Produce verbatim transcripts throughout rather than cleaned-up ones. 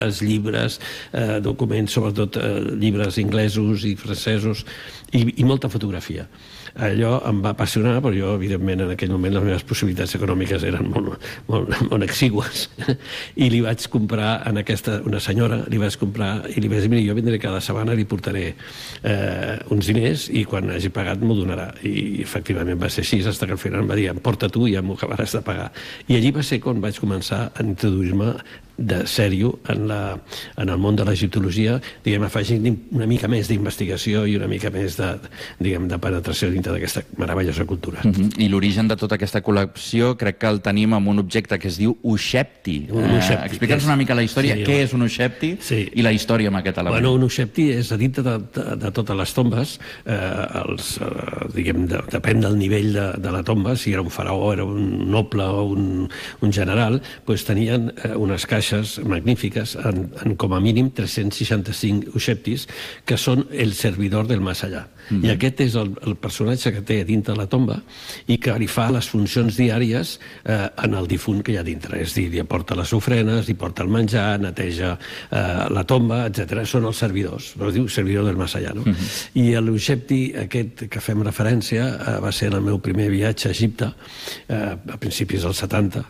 llibres, eh, documents, sobretot eh, llibres inglesos i francesos, i, i molta fotografia. Allò em va apassionar, però jo, evidentment, en aquell moment les meves possibilitats econòmiques eren molt, molt, molt exigües, i li vaig comprar a aquesta, una senyora, li vaig comprar, i li vaig dir, mira, jo vindré cada setmana, li portaré eh, uns diners, i quan hagi pagat m'ho donarà. I efectivament va ser així, fins que al final em va dir, emporta tu i ja m'ho acabaràs de pagar. I allí va ser quan vaig començar a introduir-me de sèrio en, la, en el món de l'egiptologia, diguem, afegint una mica més d'investigació i una mica més de, diguem, de penetració dintre d'aquesta meravellosa cultura. Uh-huh. I l'origen de tota aquesta col·lecció crec que el tenim amb un objecte que es diu Ushepti. Un Ushepti. Eh, Explica'ns una mica la història, sí, què home. és un Ushepti Sí. i la història amb aquest element. Bueno, un Ushepti és a dintre de, de, de totes les tombes, eh, els, eh, diguem, de, depèn del nivell de, de la tomba, si era un faraó, era un noble o un, un general, doncs tenien eh, unes caixes magnífiques en, en com a mínim tres-cents seixanta-cinc Usheptis, que són el servidor del més allà. Mm-hmm. I aquest és el, el personatge que té dintre la tomba i que li fa les funcions diàries eh, en el difunt que hi ha dintre. És a dir, li porta les ofrenes, li porta el menjar, neteja eh, la tomba, etcètera. Són els servidors, però es diu servidor del més allà, no? Mm-hmm. I l'Ushepti, aquest que fem referència, eh, va ser el meu primer viatge a Egipte, eh, a principis dels setanta,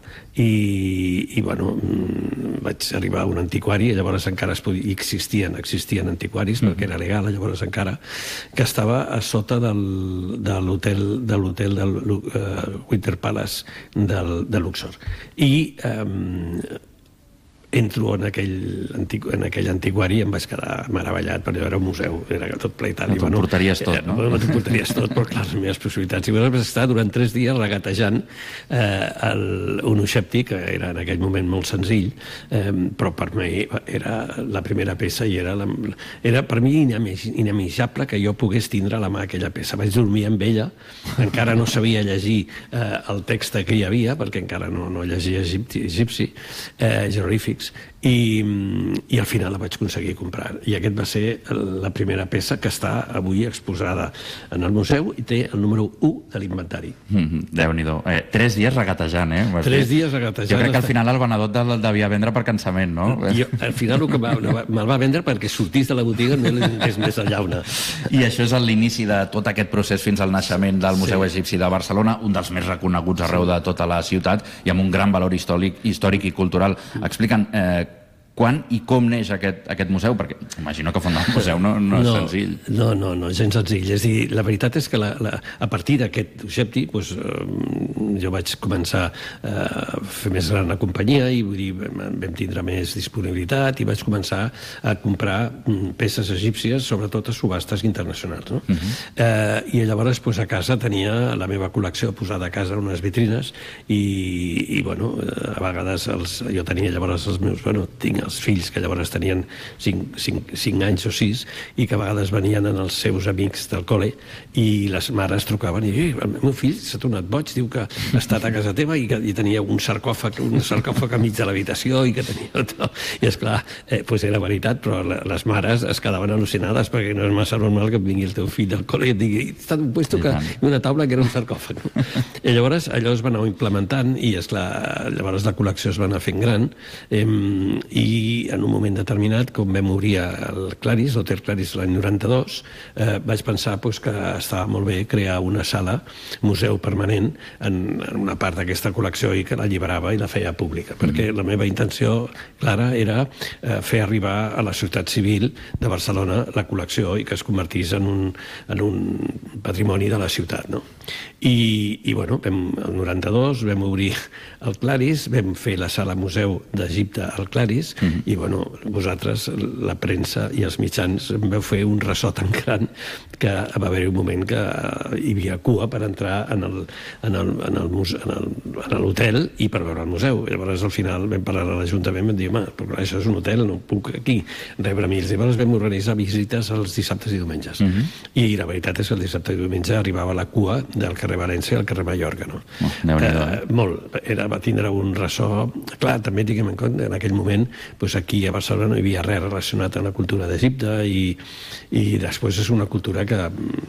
i, i bueno, vaig arribar a un antiquari, i llavors encara es podia, existien, existien antiquaris, mm-hmm. perquè era legal, llavors encara, que estava a sota del, de l'hotel de l'hotel del uh, Winter Palace del, de Luxor. I eh, entro en aquell, antiqu, en aquell antiquari i em vaig quedar meravellat, perquè era un museu, era tot ple i tal. No t'ho portaries tot, no? No t'ho portaries tot, però clar, les meves possibilitats. I vaig estar durant tres dies regatejant eh, el, un Ushepti, que era en aquell moment molt senzill, eh, però per mi era la primera peça i era, la, era per mi inimaginable que jo pogués tindre a la mà aquella peça. Vaig dormir amb ella, encara no sabia llegir eh, el text que hi havia, perquè encara no, no llegia egipci, egipci eh, jeroglífics, I, i al final la vaig aconseguir comprar. I aquest va ser la primera peça que està avui exposada en el museu i té el número u de l'inventari. Mm-hmm. Déu-n'hi-do. Eh, tres dies regatejant, eh? Tres dies regatejant. Jo crec que al final el venedor el devia vendre per cansament, no? Jo, al final el que me'l va vendre perquè sortís de la botiga no li donés més allà una. I això és l'inici de tot aquest procés fins al naixement del Museu sí. Egipci de Barcelona, un dels més reconeguts arreu de tota la ciutat i amb un gran valor històric, històric i cultural. Explica'm, eh, quan i com neix aquest, aquest museu? Perquè imagino que fundar un museu no, no és no, senzill. No, no, no, és gens senzill. És a dir, la veritat és que la, la, a partir d'aquest Ushepti doncs, eh, jo vaig començar eh, a fer més gran la companyia i vull dir, vam tindre més disponibilitat i vaig començar a comprar peces egípcies, sobretot a subhastes internacionals. No? Uh-huh. eh, I llavors doncs, a casa tenia la meva col·lecció posada a casa en unes vitrines i, i bueno, a vegades els, jo tenia llavors els meus... Bueno, tinc els fills que llavors tenien cinc anys o sis i que a vegades venien en els seus amics del col·le i les mares trucaven i eh, el meu fill s'ha tornat boig, diu que ha estat a casa teva i que i tenia un sarcòfag un sarcòfag a mig de l'habitació i que tenia tot. I esclar, eh, pues era veritat, però les mares es quedaven al·lucinades perquè no és massa normal que vingui el teu fill del col·le i et digui està un puesto que una taula que era un sarcòfag. I llavors allò es va anar implementant i esclar, llavors la col·lecció es va anar fent gran eh, i i en un moment determinat, com vam obrir el Claris, l'Hotel Claris l'any noranta-dos, eh, vaig pensar pues, que estava molt bé crear una sala, museu permanent, en, en una part d'aquesta col·lecció i que l'alliberava i la feia pública, perquè la meva intenció clara era eh, fer arribar a la societat civil de Barcelona la col·lecció i que es convertís en un, en un patrimoni de la ciutat. No? I, i bueno, vam, el noranta-dos vam obrir el Claris, vam fer la sala museu d'Egipte al Claris, mm-hmm. i bueno, vosaltres, la premsa i els mitjans, em vau fer un ressò tan gran que va haver un moment que hi havia cua per entrar en el, en el, en el, en el, en l'hotel i per veure el museu. I llavors al final vam parlar a l'Ajuntament i vam dir, home, però això és un hotel, no puc aquí rebre mils. I llavors vam organitzar visites els dissabtes i diumenges. Mm-hmm. I la veritat és que el dissabte i diumenge arribava la cua del carrer València al carrer Mallorca. No? Oh, eh, molt. Era, va tindre un ressò... Clar, també tinguem en compte, en aquell moment doncs aquí a Barcelona no hi havia res relacionat amb la cultura d'Egipte i, i després és una cultura que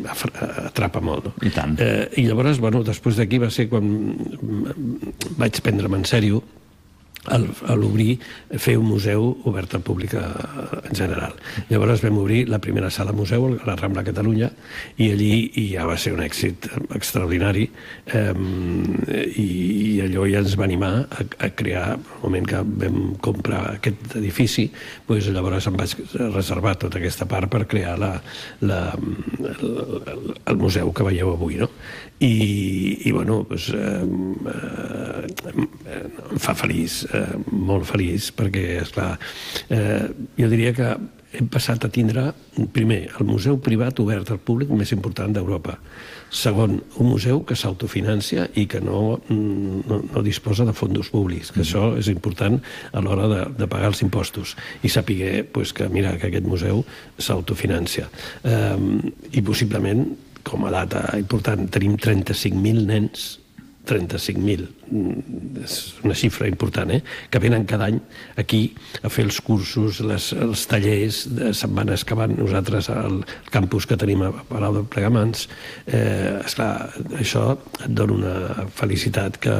atrapa molt. No? I tant. Eh, I llavors, bueno, després d'aquí va ser quan vaig prendre'm en sèrio a l'obrir, fer un museu obert al públic en general. Llavors vam obrir la primera sala museu a la Rambla Catalunya i allí ja va ser un èxit extraordinari i allò ja ens va animar a crear, al moment que vam comprar aquest edifici, llavors em vaig reservar tota aquesta part per crear el museu que veieu avui, no? I, bueno, em fa feliç, molt feliç, perquè, esclar, jo diria que hem passat a tindre, primer, el museu privat obert al públic més important d'Europa. Segon, un museu que s'autofinancia i que no disposa de fons públics, que això és important a l'hora de pagar els impostos i saber que, mira, que aquest museu s'autofinancia. I possiblement, com a data important, tenim trenta-cinc mil nens, trenta-cinc mil, és una xifra important, eh? Que venen cada any aquí a fer els cursos, els tallers de setmanes que van nosaltres al campus que tenim a Palau de Plegamans. Esclar, això et dona una felicitat que,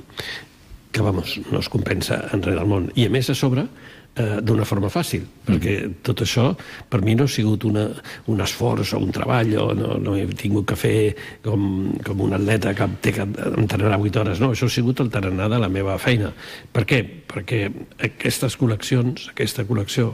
vamos, no es compensa enrere del món. I a més, a sobre, d'una forma fàcil, perquè tot això per mi no ha sigut un esforç o un treball, no he tingut que fer com un atleta que té que entrenar vuit hores, no, això ha sigut el tarannà de la meva feina. Per què? Perquè aquestes col·leccions, aquesta col·lecció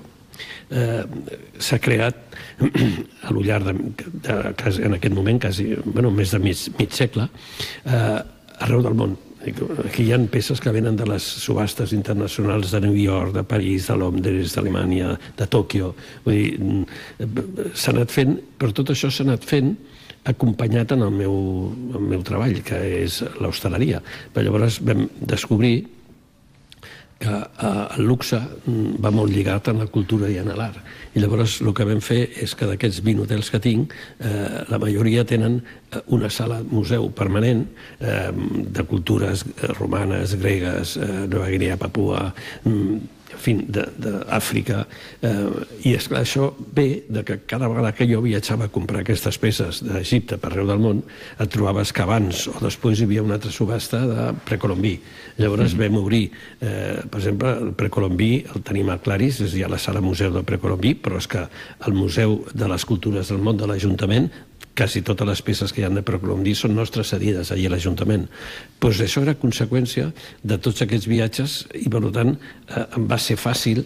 s'ha creat a lo llarg en aquest moment, quasi més de mig segle, arreu del món. Aquí hi ha peces que venen de les subhastes internacionals de New York, de París, de Londres, d'Alemanya, de Tòquio. Vull dir, s'ha anat fent, però tot això s'ha anat fent acompanyat en el meu treball, que és l'hostaleria. Però llavors vam descobrir que el luxe va molt lligat en la cultura i en l'art. I llavors el que vam fer és que d'aquests vint hotels que tinc, la majoria tenen una sala museu permanent de cultures romanes, gregues, Nova Guinea, Papua, en fi, d'Àfrica. I, esclar, això ve que cada vegada que jo viatjava a comprar aquestes peces d'Egipte per arreu del món, et trobaves que abans o després hi havia una altra subhasta de precolombí. Llavors vam obrir, per exemple, el precolombí el tenim a Claris, és ja la sala museu del precolombí, però és que el Museu de les Cultures del Món de l'Ajuntament, quasi totes les peces que hi ha de precolombí són nostres cedides allà a l'Ajuntament. Doncs això era conseqüència de tots aquests viatges i, per tant, em va ser fàcil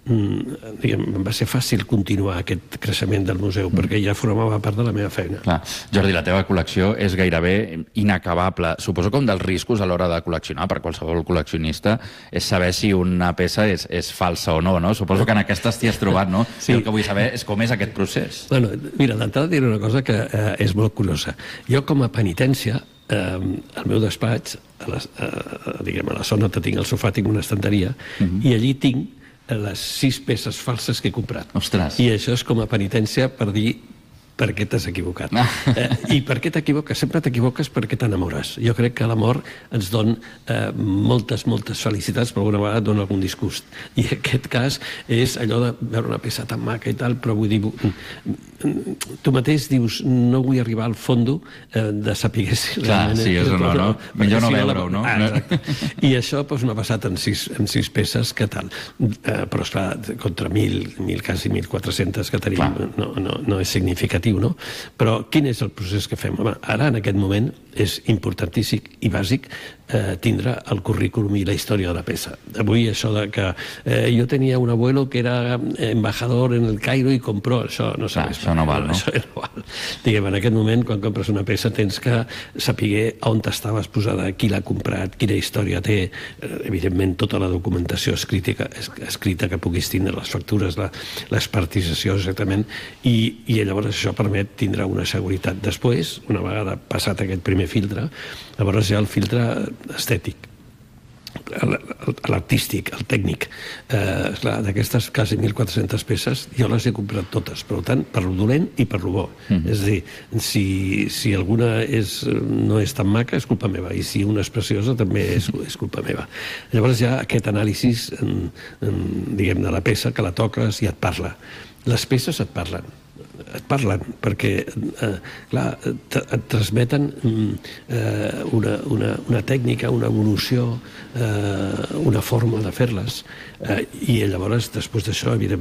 em va ser fàcil continuar aquest creixement del museu, perquè ja formava part de la meva feina. Clar. Jordi, la teva col·lecció és gairebé inacabable. Suposo que un dels riscos a l'hora de col·leccionar per qualsevol col·leccionista és saber si una peça és falsa o no, no? Suposo que en aquestes t'hi has trobat, no? Sí. El que vull saber és com és aquest procés. Bueno, mira, d'entrada diré una cosa que és molt curiosa. Jo, com a penitència, al meu despatx, a la zona on tinc el sofà, tinc una estanteria, i allí tinc les sis peces falses que he comprat. Ostres. I això és com a penitència per dir per què t'has equivocat. I per què t'equivoques? Sempre t'equivoques perquè t'enamores. Jo crec que l'amor ens dona moltes, moltes felicitats, però alguna vegada dona algun disgust. I aquest cas és allò de veure una peça tan maca i tal, però vull dir, tu mateix dius, no vull arribar al fondo de saber si realment... Clar, sí, és o no, no? Millor no veure-ho, no? Exacte. I això m'ha passat en sis peces, què tal? Però, esclar, contra mil, quasi mil quatre-centes que tenim, no és significatiu. No? Però quin és el procés que fem? Home, ara, en aquest moment, és importantíssim i bàsic tindre el currículum i la història de la peça. Avui, això de que jo tenia un abuelo que era embajador en el Cairo i compró, això no sabés. Això no val, no? Això no val. Diguem, en aquest moment, quan compres una peça, tens que saber on estaves posada, qui l'ha comprat, quina història té, evidentment, tota la documentació escrita que puguis tindre, les factures, l'expertització, exactament, i llavors això permet tindre una seguretat. Després, una vegada passat aquest primer filtre, llavors hi ha el filtre estètic, l'artístic, el tècnic. D'aquestes quasi mil quatre-centes peces jo les he comprat totes, per tant, per lo dolent i per lo bo. És a dir, si alguna no és tan maca és culpa meva, i si una és preciosa també és culpa meva. Llavors hi ha aquest anàlisi de la peça, que la toques i et parla. Les peces et parlen. et parlen, perquè eh, clar, et transmeten eh, una, una, una tècnica, una evolució, eh, una forma de fer-les, eh, i llavors després d'això evidentment